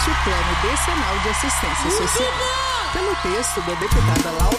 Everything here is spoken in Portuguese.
o Plano Decenal de Assistência Social. Pelo texto da deputada Laura